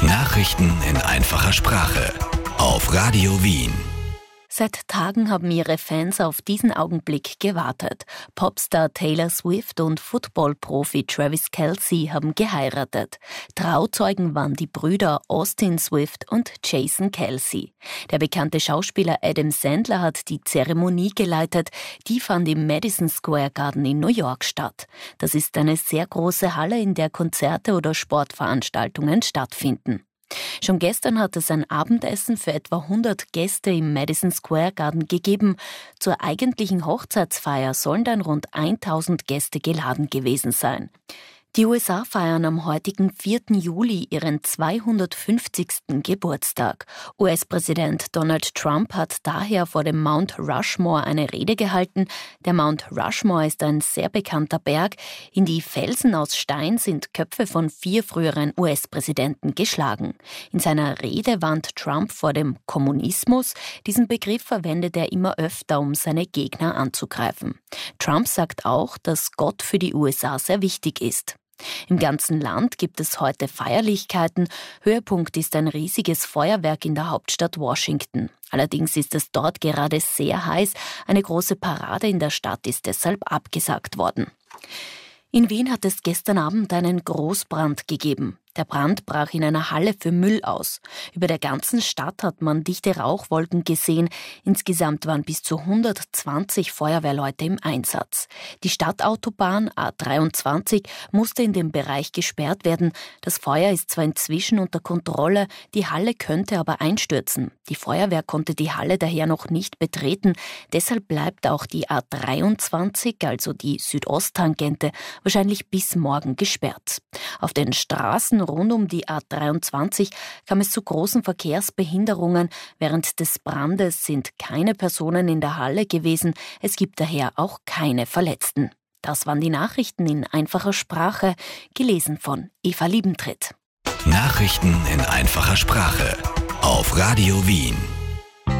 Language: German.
Nachrichten in einfacher Sprache auf Radio Wien. Seit Tagen haben ihre Fans auf diesen Augenblick gewartet. Popstar Taylor Swift und Football-Profi Travis Kelce haben geheiratet. Trauzeugen waren die Brüder Austin Swift und Jason Kelce. Der bekannte Schauspieler Adam Sandler hat die Zeremonie geleitet. Die fand im Madison Square Garden in New York statt. Das ist eine sehr große Halle, in der Konzerte oder Sportveranstaltungen stattfinden. Schon gestern hat es ein Abendessen für etwa 100 Gäste im Madison Square Garden gegeben. Zur eigentlichen Hochzeitsfeier sollen dann rund 1000 Gäste geladen gewesen sein. Die USA feiern am heutigen 4. Juli ihren 250. Geburtstag. US-Präsident Donald Trump hat daher vor dem Mount Rushmore eine Rede gehalten. Der Mount Rushmore ist ein sehr bekannter Berg. In die Felsen aus Stein sind Köpfe von 4 früheren US-Präsidenten geschlagen. In seiner Rede warnt Trump vor dem Kommunismus. Diesen Begriff verwendet er immer öfter, um seine Gegner anzugreifen. Trump sagt auch, dass Gott für die USA sehr wichtig ist. Im ganzen Land gibt es heute Feierlichkeiten. Höhepunkt ist ein riesiges Feuerwerk in der Hauptstadt Washington. Allerdings ist es dort gerade sehr heiß. Eine große Parade in der Stadt ist deshalb abgesagt worden. In Wien hat es gestern Abend einen Großbrand gegeben. Der Brand brach in einer Halle für Müll aus. Über der ganzen Stadt hat man dichte Rauchwolken gesehen. Insgesamt waren bis zu 120 Feuerwehrleute im Einsatz. Die Stadtautobahn A23 musste in dem Bereich gesperrt werden. Das Feuer ist zwar inzwischen unter Kontrolle, die Halle könnte aber einstürzen. Die Feuerwehr konnte die Halle daher noch nicht betreten. Deshalb bleibt auch die A23, also die Südosttangente, wahrscheinlich bis morgen gesperrt. Auf den Straßen rund um die A23 kam es zu großen Verkehrsbehinderungen. Während des Brandes sind keine Personen in der Halle gewesen. Es gibt daher auch keine Verletzten. Das waren die Nachrichten in einfacher Sprache, gelesen von Eva Liebentritt. Nachrichten in einfacher Sprache auf Radio Wien.